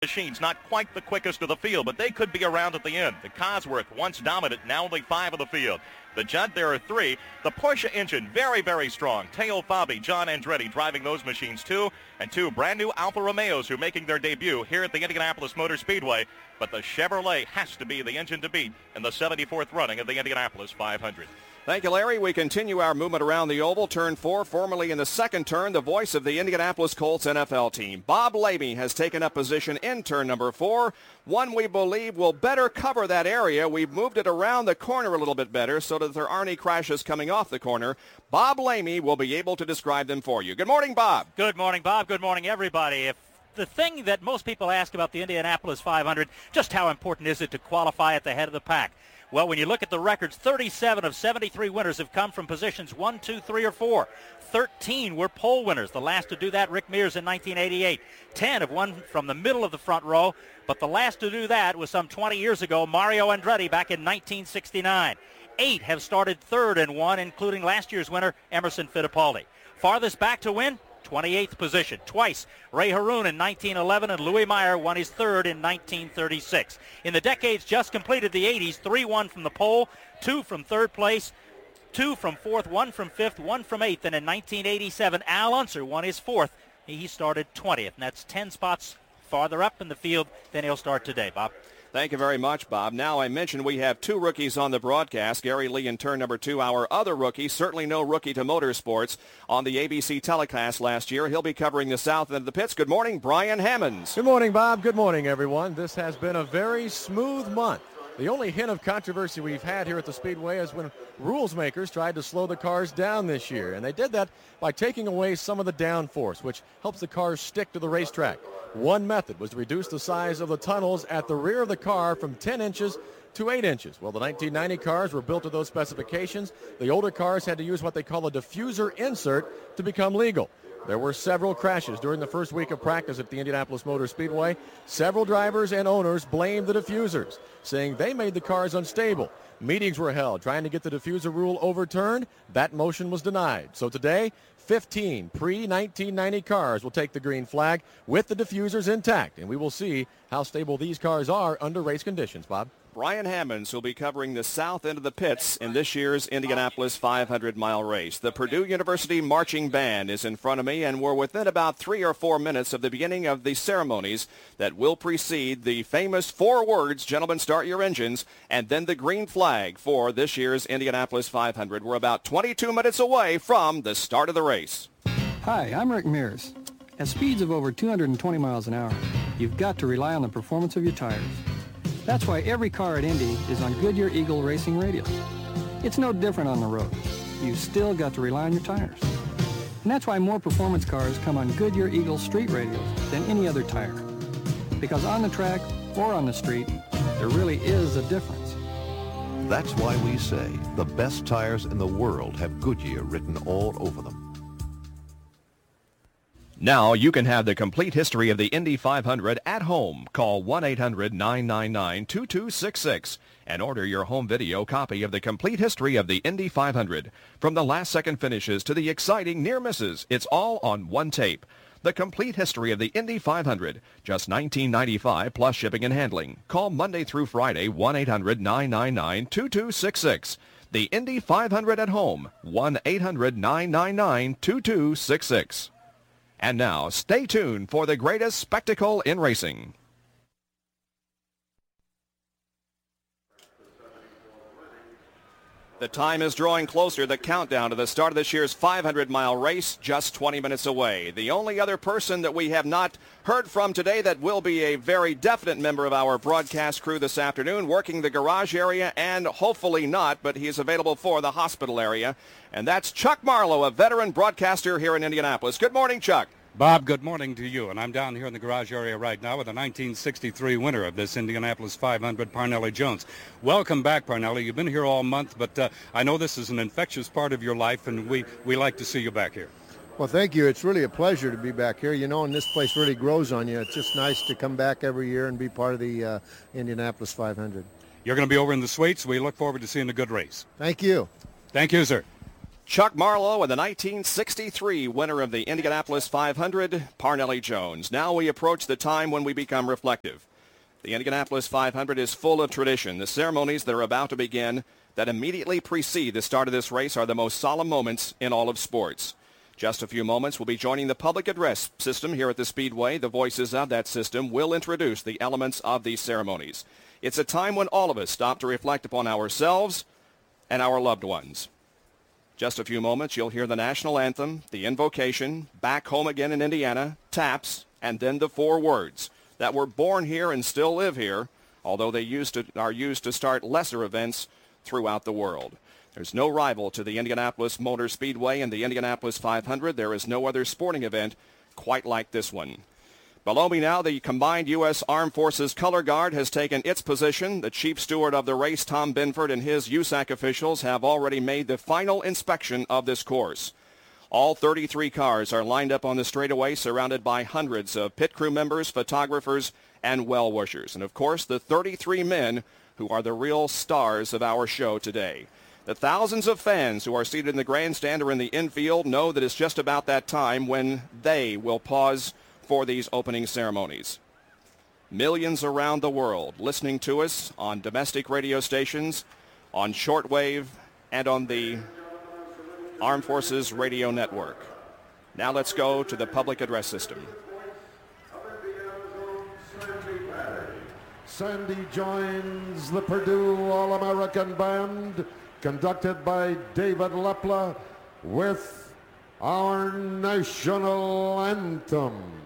machines, not quite the quickest of the field, but they could be around at the end. The Cosworth, once dominant, now only 5 of the field. The Judd, there are 3. The Porsche engine, very, very strong. Teo Fabi, John Andretti driving those machines too. And 2 brand new Alfa Romeos who are making their debut here at the Indianapolis Motor Speedway. But the Chevrolet has to be the engine to beat in the 74th running of the Indianapolis 500. Thank you, Larry. We continue our movement around the oval. Turn 4, formerly in the second turn, the voice of the Indianapolis Colts NFL team. Bob Lamy has taken up position in turn number 4. One we believe will better cover that area. We've moved it around the corner a little bit better so that there aren't any crashes coming off the corner. Bob Lamy will be able to describe them for you. Good morning, Bob. Good morning, Bob. Good morning, everybody. If the thing that most people ask about the Indianapolis 500, just how important is it to qualify at the head of the pack? Well, when you look at the records, 37 of 73 winners have come from positions 1, 2, 3, or 4. 13 were pole winners. The last to do that, Rick Mears in 1988. 10 have won from the middle of the front row, but the last to do that was some 20 years ago, Mario Andretti back in 1969. 8 have started third and won, including last year's winner, Emerson Fittipaldi. Farthest back to win, 28th position. Twice, Ray Haroon in 1911 and Louis Meyer won his third in 1936. In the decades just completed, the 80s, 3 won from the pole, 2 from third place, 2 from fourth, 1 from fifth, 1 from eighth, and in 1987, Al Unser won his fourth. He started 20th, and that's 10 spots farther up in the field than he'll start today, Bob. Thank you very much, Bob. Now, I mentioned we have 2 rookies on the broadcast. Gary Lee in turn number 2, our other rookie, certainly no rookie to motorsports, on the ABC telecast last year. He'll be covering the south end of the pits. Good morning, Brian Hammonds. Good morning, Bob. Good morning, everyone. This has been a very smooth month. The only hint of controversy we've had here at the Speedway is when rules makers tried to slow the cars down this year. And they did that by taking away some of the downforce, which helps the cars stick to the racetrack. One method was to reduce the size of the tunnels at the rear of the car from 10 inches to 8 inches. Well, the 1990 cars were built to those specifications. The older cars had to use what they call a diffuser insert to become legal. There were several crashes during the first week of practice at the Indianapolis Motor Speedway. Several drivers and owners blamed the diffusers, saying they made the cars unstable. Meetings were held trying to get the diffuser rule overturned. That motion was denied. So today, 15 pre-1990 cars will take the green flag with the diffusers intact, and we will see how stable these cars are under race conditions, Bob. Brian Hammonds will be covering the south end of the pits in this year's Indianapolis 500-mile race. The Purdue University Marching Band is in front of me, and we're within about 3 or 4 minutes of the beginning of the ceremonies that will precede the famous 4 words, "Gentlemen, start your engines," and then the green flag for this year's Indianapolis 500. We're about 22 minutes away from the start of the race. Hi, I'm Rick Mears. At speeds of over 220 miles an hour, you've got to rely on the performance of your tires. That's why every car at Indy is on Goodyear Eagle Racing radials. It's no different on the road. You've still got to rely on your tires. And that's why more performance cars come on Goodyear Eagle street radials than any other tire. Because on the track or on the street, there really is a difference. That's why we say the best tires in the world have Goodyear written all over them. Now you can have the complete history of the Indy 500 at home. Call 1-800-999-2266 and order your home video copy of the complete history of the Indy 500. From the last-second finishes to the exciting near misses, it's all on one tape. The complete history of the Indy 500, just $19.95 plus shipping and handling. Call Monday through Friday, 1-800-999-2266. The Indy 500 at home, 1-800-999-2266. And now, stay tuned for the greatest spectacle in racing. The time is drawing closer. The countdown to the start of this year's 500-mile race, just 20 minutes away. The only other person that we have not heard from today that will be a very definite member of our broadcast crew this afternoon, working the garage area and hopefully not, but he is available for the hospital area. And that's Chuck Marlowe, a veteran broadcaster here in Indianapolis. Good morning, Chuck. Bob, good morning to you. And I'm down here in the garage area right now with the 1963 winner of this Indianapolis 500, Parnelli Jones. Welcome back, Parnelli. You've been here all month, but I know this is an infectious part of your life, and we like to see you back here. Well, thank you. It's really a pleasure to be back here. You know, and this place really grows on you. It's just nice to come back every year and be part of the Indianapolis 500. You're going to be over in the suites. We look forward to seeing a good race. Thank you. Thank you, sir. Chuck Marlowe and the 1963 winner of the Indianapolis 500, Parnelli Jones. Now we approach the time when we become reflective. The Indianapolis 500 is full of tradition. The ceremonies that are about to begin that immediately precede the start of this race are the most solemn moments in all of sports. Just a few moments, we'll be joining the public address system here at the Speedway. The voices of that system will introduce the elements of these ceremonies. It's a time when all of us stop to reflect upon ourselves and our loved ones. Just a few moments, you'll hear the national anthem, the invocation, Back Home Again in Indiana, taps, and then the 4 words that were born here and still live here, although they are used to start lesser events throughout the world. There's no rival to the Indianapolis Motor Speedway and the Indianapolis 500. There is no other sporting event quite like this one. Below me now, the combined U.S. Armed Forces Color Guard has taken its position. The chief steward of the race, Tom Binford, and his USAC officials have already made the final inspection of this course. All 33 cars are lined up on the straightaway, surrounded by hundreds of pit crew members, photographers, and well-wishers. And, of course, the 33 men who are the real stars of our show today. The thousands of fans who are seated in the grandstand or in the infield know that it's just about that time when they will pause for these opening ceremonies. Millions around the world listening to us on domestic radio stations, on shortwave, and on the Armed Forces Radio Network. Now let's go to the public address system. Sandy joins the Purdue All-American Band, conducted by David Lepla, with our national anthem.